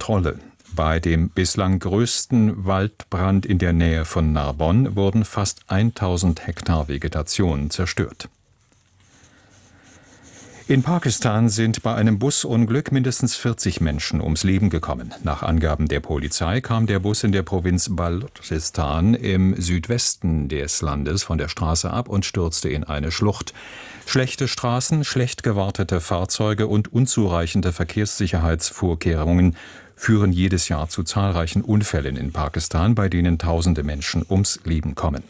Kontrolle. Bei dem bislang größten Waldbrand in der Nähe von Narbonne wurden fast 1000 Hektar Vegetation zerstört. In Pakistan sind bei einem Busunglück mindestens 40 Menschen ums Leben gekommen. Nach Angaben der Polizei kam der Bus in der Provinz Balochistan im Südwesten des Landes von der Straße ab und stürzte in eine Schlucht. Schlechte Straßen, schlecht gewartete Fahrzeuge und unzureichende Verkehrssicherheitsvorkehrungen führen jedes Jahr zu zahlreichen Unfällen in Pakistan, bei denen tausende Menschen ums Leben kommen.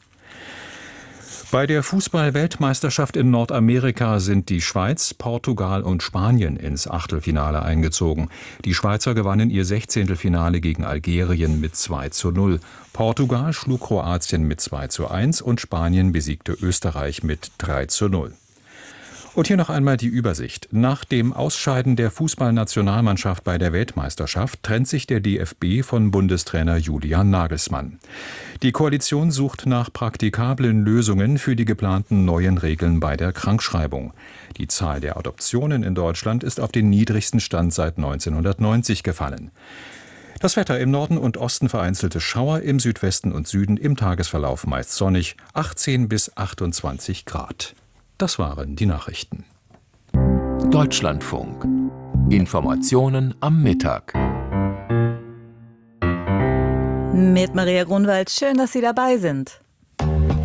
Bei der Fußball-Weltmeisterschaft in Nordamerika sind die Schweiz, Portugal und Spanien ins Achtelfinale eingezogen. Die Schweizer gewannen ihr 16. Finale gegen Algerien mit 2:0. Portugal schlug Kroatien mit 2:1 und Spanien besiegte Österreich mit 3:0. Und hier noch einmal die Übersicht. Nach dem Ausscheiden der Fußballnationalmannschaft bei der Weltmeisterschaft trennt sich der DFB von Bundestrainer Julian Nagelsmann. Die Koalition sucht nach praktikablen Lösungen für die geplanten neuen Regeln bei der Krankschreibung. Die Zahl der Adoptionen in Deutschland ist auf den niedrigsten Stand seit 1990 gefallen. Das Wetter: im Norden und Osten vereinzelte Schauer, im Südwesten und Süden im Tagesverlauf meist sonnig, 18 bis 28 Grad. Das waren die Nachrichten. Deutschlandfunk. Informationen am Mittag. Mit Maria Grunwald, schön, dass Sie dabei sind.